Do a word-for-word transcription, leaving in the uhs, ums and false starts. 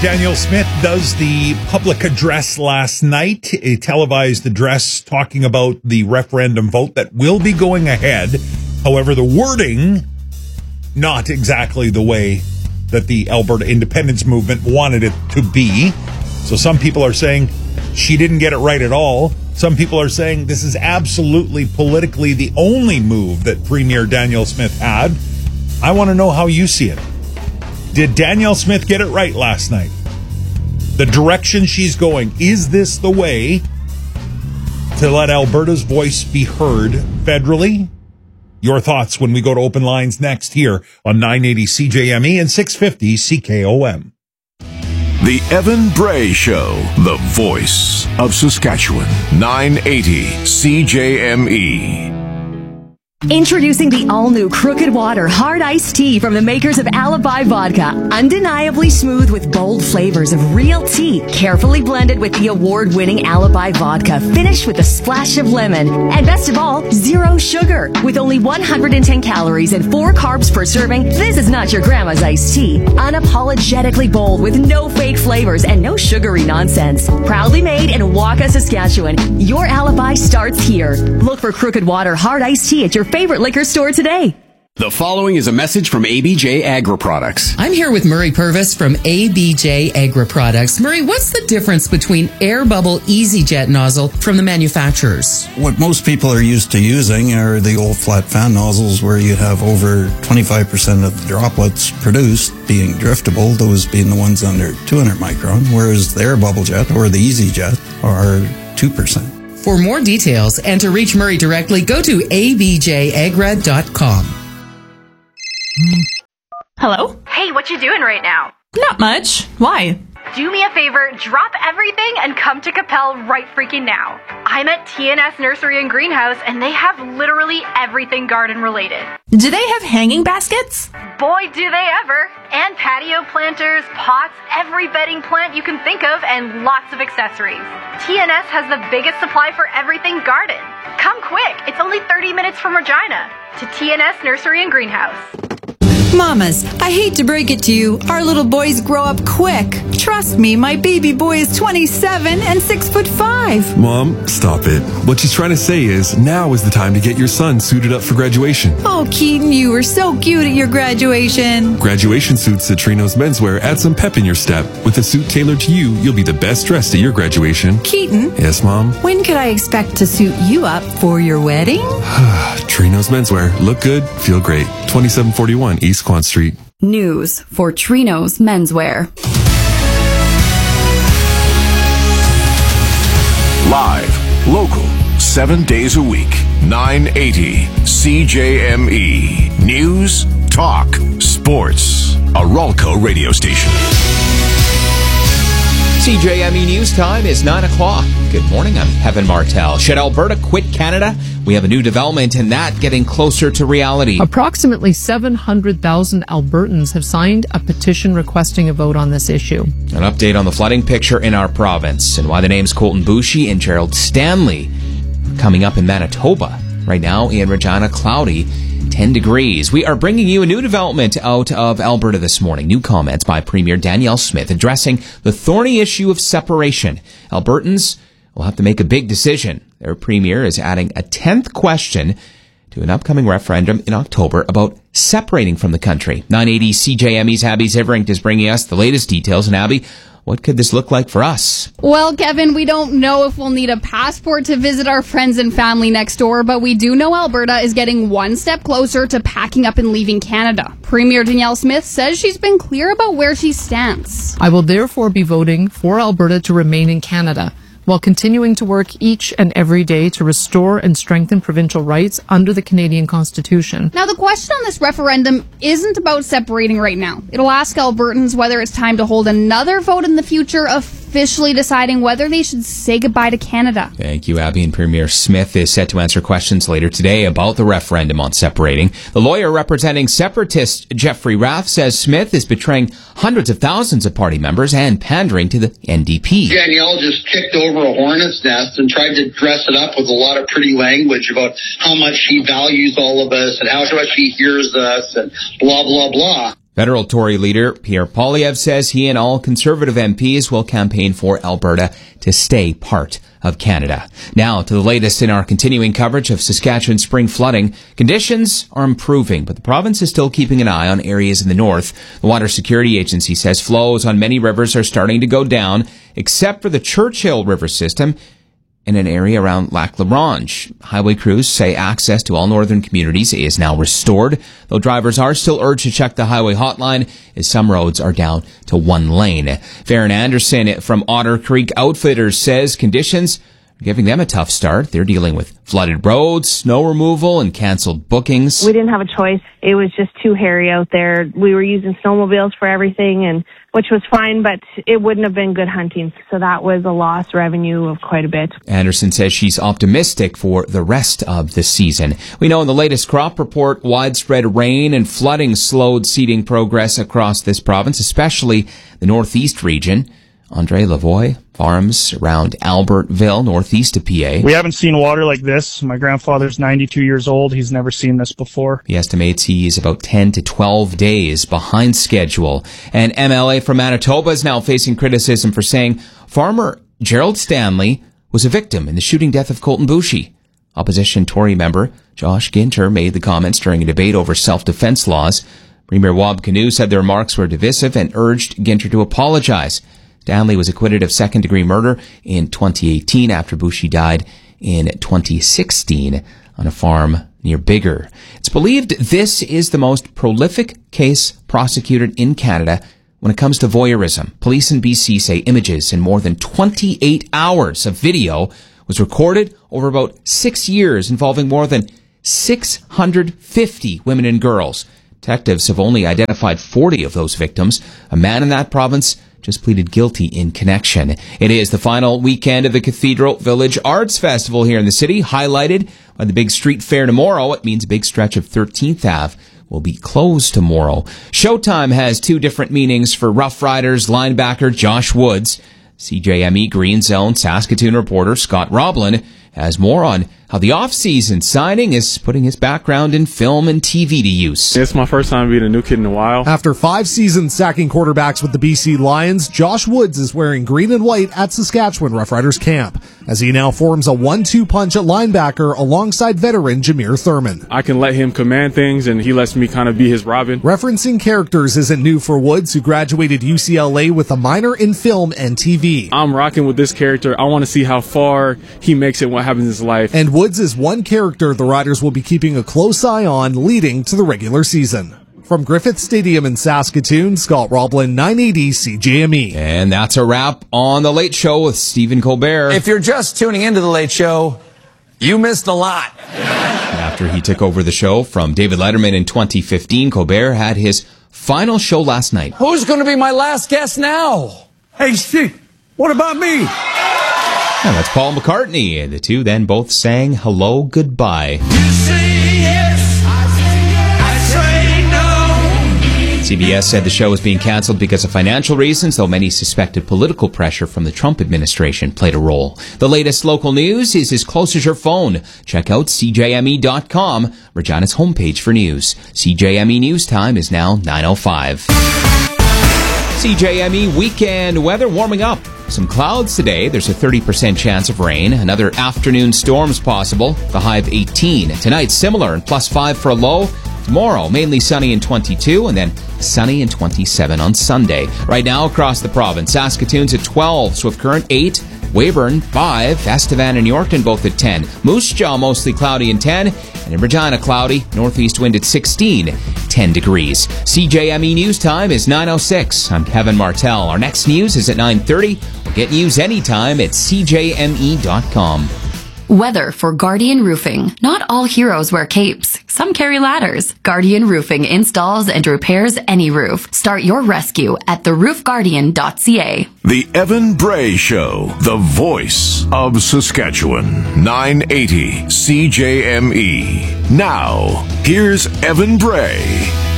Danielle Smith does the public address last night, a televised address talking about the referendum vote that will be going ahead. However, the wording, not exactly the way that the Alberta independence movement wanted it to be. So some people are saying she didn't get it right at all. Some people are saying this is absolutely politically the only move that Premier Danielle Smith had. I want to know how you see it. Did Danielle Smith get it right last night? The direction she's going, is this the way to let Alberta's voice be heard federally? Your thoughts when we go to open lines next here on nine eighty C J M E and six fifty C K O M. The Evan Bray Show, the voice of Saskatchewan, nine eighty C J M E. Introducing the all-new Crooked Water Hard Iced Tea from the makers of Alibi Vodka. Undeniably smooth with bold flavors of real tea, carefully blended with the award-winning Alibi Vodka, finished with a splash of lemon. And best of all, zero sugar. With only one hundred ten calories and four carbs per serving, this is not your grandma's iced tea. Unapologetically bold with no fake flavors and no sugary nonsense. Proudly made in Waka, Saskatchewan. Your alibi starts here. Look for Crooked Water Hard Iced Tea at your favorite liquor store today. The following is a message from A B J Agri Products. I'm here with Murray Purvis from A B J Agri Products. Murray, what's the difference between air bubble EasyJet nozzle from the manufacturers? What most people are used to using are the old flat fan nozzles where you have over twenty-five percent of the droplets produced being driftable, those being the ones under two hundred micron, whereas the air bubble jet or the EasyJet are two percent. For more details and to reach Murray directly, go to a b j agra dot com. Hello? Hey, what you doing right now? Not much. Why? Do me a favor, drop everything and come to Capel right freaking now. I'm at T N S Nursery and Greenhouse, and they have literally everything garden related. Do they have hanging baskets? Boy, do they ever. And patio planters, pots, every bedding plant you can think of, and lots of accessories. T N S has the biggest supply for everything garden. Come quick, it's only thirty minutes from Regina. To T N S Nursery and Greenhouse. Mamas, I hate to break it to you, our little boys grow up quick. Trust me, my baby boy is twenty-seven and six foot five. Mom, stop it. What she's trying to say is, now is the time to get your son suited up for graduation. Oh, Keaton, you were so cute at your graduation. Graduation suits at Trino's Menswear add some pep in your step. With a suit tailored to you, you'll be the best dressed at your graduation. Keaton? Yes, Mom? When could I expect to suit you up for your wedding? Trino's Menswear. Look good, feel great. twenty-seven forty-one East Quan Street. News for Trino's Menswear. Live, local, seven days a week. nine eighty C J M E. News, talk, sports. A Ralco radio station. C J M E News time is nine o'clock. Good morning, I'm Kevin Martell. Should Alberta quit Canada? We have a new development in that getting closer to reality. Approximately seven hundred thousand Albertans have signed a petition requesting a vote on this issue. An update on the flooding picture in our province and why the names Colton Boushie and Gerald Stanley are coming up in Manitoba. Right now in Regina, cloudy, ten degrees. We are bringing you a new development out of Alberta this morning. New comments by Premier Danielle Smith addressing the thorny issue of separation. Albertans will have to make a big decision. Their premier is adding a tenth question to an upcoming referendum in October about separating from the country. nine eighty C J M E's Abby Ziverink is bringing us the latest details. And Abby, what could this look like for us? Well, Kevin, we don't know if we'll need a passport to visit our friends and family next door, but we do know Alberta is getting one step closer to packing up and leaving Canada. Premier Danielle Smith says she's been clear about where she stands. I will therefore be voting for Alberta to remain in Canada, while continuing to work each and every day to restore and strengthen provincial rights under the Canadian Constitution. Now, the question on this referendum isn't about separating right now. It'll ask Albertans whether it's time to hold another vote in the future, officially deciding whether they should say goodbye to Canada. Thank you, Abby. And Premier Smith is set to answer questions later today about the referendum on separating. The lawyer representing separatist Jeffrey Rath says Smith is betraying hundreds of thousands of party members and pandering to the N D P. Danielle just kicked over a hornet's nest and tried to dress it up with a lot of pretty language about how much she values all of us and how much she hears us and blah, blah, blah. Federal Tory leader Pierre Poilievre says he and all Conservative M Ps will campaign for Alberta to stay part of Canada. Now to the latest in our continuing coverage of Saskatchewan spring flooding. Conditions are improving, but the province is still keeping an eye on areas in the north. The Water Security Agency says flows on many rivers are starting to go down, except for the Churchill River system in an area around Lac La Ronge. Highway crews say access to all northern communities is now restored, though drivers are still urged to check the highway hotline as some roads are down to one lane. Farron Anderson from Otter Creek Outfitters says conditions are giving them a tough start. They're dealing with flooded roads, snow removal, and canceled bookings. We didn't have a choice. It was just too hairy out there. We were using snowmobiles for everything, and which was fine, but it wouldn't have been good hunting. So that was a lost revenue of quite a bit. Anderson says she's optimistic for the rest of the season. We know in the latest crop report, widespread rain and flooding slowed seeding progress across this province, especially the northeast region. Andre Lavoie farms around Albertville, northeast of P A. We haven't seen water like this. My grandfather's ninety-two years old. He's never seen this before. He estimates he's about ten to twelve days behind schedule. And M L A from Manitoba is now facing criticism for saying farmer Gerald Stanley was a victim in the shooting death of Colton Boushie. Opposition Tory member Josh Ginter made the comments during a debate over self-defense laws. Premier Wab Kinew said the remarks were divisive and urged Ginter to apologize. Stanley was acquitted of second-degree murder in twenty eighteen after Boushie died in twenty sixteen on a farm near Biggar. It's believed this is the most prolific case prosecuted in Canada when it comes to voyeurism. Police in B C say images in more than twenty-eight hours of video was recorded over about six years involving more than six hundred fifty women and girls. Detectives have only identified forty of those victims. A man in that province just pleaded guilty in connection. It is the final weekend of the Cathedral Village Arts Festival here in the city, highlighted by the big street fair tomorrow. It means a big stretch of thirteenth Avenue will be closed tomorrow. Showtime has two different meanings for Rough Riders linebacker Josh Woods. C J M E Green Zone Saskatoon reporter Scott Roblin has more on how the off-season signing is putting his background in film and T V to use. It's my first time being a new kid in a while. After five seasons sacking quarterbacks with the B C Lions, Josh Woods is wearing green and white at Saskatchewan Rough Riders camp, as he now forms a one two punch at linebacker alongside veteran Jameer Thurman. I can let him command things, and he lets me kind of be his Robin. Referencing characters isn't new for Woods, who graduated U C L A with a minor in film and T V. I'm rocking with this character. I want to see how far he makes it, what happens in his life. And Woods is one character the Riders will be keeping a close eye on leading to the regular season. From Griffith Stadium in Saskatoon, Scott Roblin, nine eighty C J M E. And that's a wrap on The Late Show with Stephen Colbert. If you're just tuning into The Late Show, you missed a lot. After he took over the show from David Letterman in twenty fifteen, Colbert had his final show last night. Who's going to be my last guest now? Hey, Steve, what about me? And that's Paul McCartney. The two then both sang Hello, Goodbye. You say yes, I say, I say no. C B S said the show was being canceled because of financial reasons, though many suspected political pressure from the Trump administration played a role. The latest local news is as close as your phone. Check out C J M E dot com, Regina's homepage for news. C J M E News Time is now nine oh five. C J M E weekend weather warming up. Some clouds today. There's a thirty percent chance of rain. Another afternoon storms possible. The high of eighteen. Tonight, similar and plus five for a low. Tomorrow, mainly sunny and twenty-two, and then sunny and twenty-seven on Sunday. Right now, across the province, Saskatoon's at twelve, Swift Current eight, Weyburn five, Estevan and Yorkton both at ten, Moose Jaw mostly cloudy and ten, and in Regina cloudy, northeast wind at sixteen, ten degrees. C J M E News Time is nine oh six. I'm Kevin Martell. Our next news is at nine thirty. We'll get news anytime at C J M E dot com. Weather for Guardian Roofing. Not all heroes wear capes. Some carry ladders. Guardian Roofing installs and repairs any roof. Start your rescue at the roof guardian dot c a. The Evan Bray Show, the voice of Saskatchewan. nine eighty C J M E. Now, here's Evan Bray.